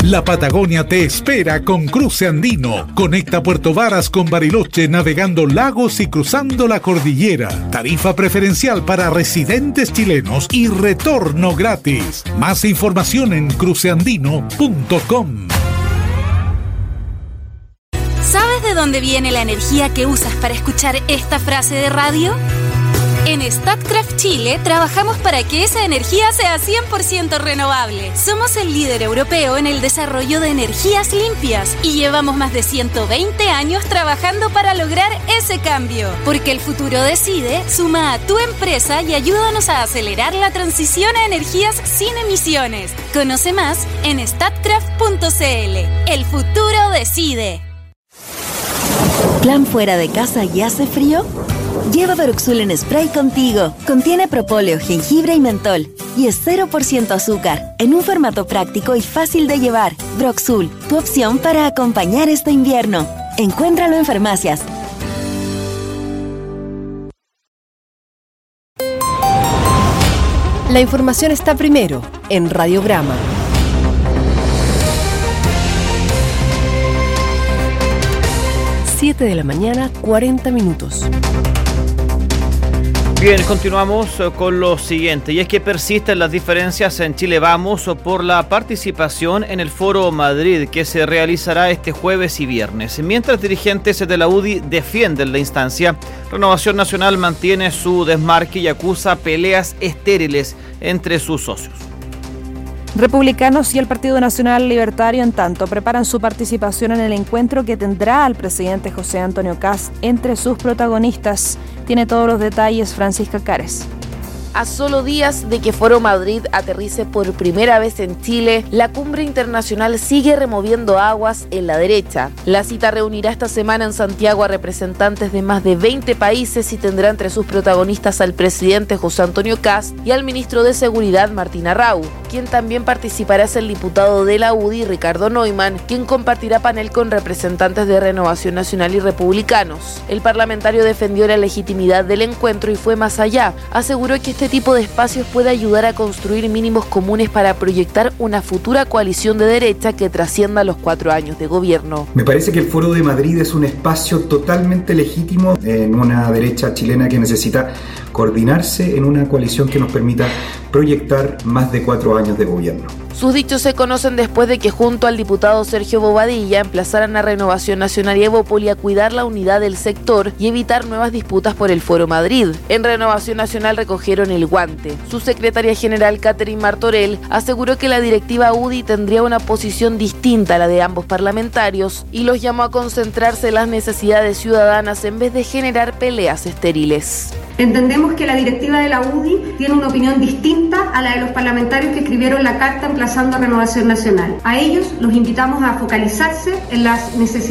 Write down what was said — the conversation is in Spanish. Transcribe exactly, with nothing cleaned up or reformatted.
La Patagonia te espera con Cruce Andino. Conecta Puerto Varas con Bariloche navegando lagos y cruzando la cordillera. Tarifa preferencial para residentes chilenos y retorno gratis. Más información en cruce andino punto com. ¿Sabes de dónde viene la energía que usas para escuchar esta frase de radio? En Statkraft Chile trabajamos para que esa energía sea cien por ciento renovable. Somos el líder europeo en el desarrollo de energías limpias y llevamos más de ciento veinte años trabajando para lograr ese cambio. Porque el futuro decide, suma a tu empresa y ayúdanos a acelerar la transición a energías sin emisiones. Conoce más en statkraft punto cl. El futuro decide. ¿Plan fuera de casa y hace frío? Lleva Broxul en spray contigo. Contiene propóleo, jengibre y mentol. Y es cero por ciento azúcar, en un formato práctico y fácil de llevar. Broxul, tu opción para acompañar este invierno. Encuéntralo en farmacias. La información está primero en Radiograma. siete de la mañana, cuarenta minutos. Bien, continuamos con lo siguiente, y es que persisten las diferencias en Chile Vamos por la participación en el Foro Madrid, que se realizará este jueves y viernes. Mientras dirigentes de la U D I defienden la instancia, Renovación Nacional mantiene su desmarque y acusa peleas estériles entre sus socios. Republicanos y el Partido Nacional Libertario, en tanto, preparan su participación en el encuentro que tendrá al presidente José Antonio Kast entre sus protagonistas. Tiene todos los detalles Francisca Cares. A solo días de que Foro Madrid aterrice por primera vez en Chile, la cumbre internacional sigue removiendo aguas en la derecha. La cita reunirá esta semana en Santiago a representantes de más de veinte países y tendrá entre sus protagonistas al presidente José Antonio Kast y al ministro de Seguridad Martín Arrau. Quien también participará es el diputado de la U D I, Ricardo Neumann, quien compartirá panel con representantes de Renovación Nacional y republicanos. El parlamentario defendió la legitimidad del encuentro y fue más allá. Aseguró que este tipo de espacios puede ayudar a construir mínimos comunes para proyectar una futura coalición de derecha que trascienda los cuatro años de gobierno. Me parece que el Foro de Madrid es un espacio totalmente legítimo en una derecha chilena que necesita coordinarse en una coalición que nos permita proyectar más de cuatro años de gobierno. Sus dichos se conocen después de que junto al diputado Sergio Bobadilla emplazaran a Renovación Nacional y Evópoli a cuidar la unidad del sector y evitar nuevas disputas por el Foro Madrid. En Renovación Nacional recogieron el guante. Su secretaria general, Catherine Martorell, aseguró que la directiva U D I tendría una posición distinta a la de ambos parlamentarios y los llamó a concentrarse en las necesidades ciudadanas en vez de generar peleas estériles. Entendemos que la directiva de la U D I tiene una opinión distinta a la de los parlamentarios que escribieron la carta emplazando a Renovación Nacional. A ellos los invitamos a focalizarse en las necesidades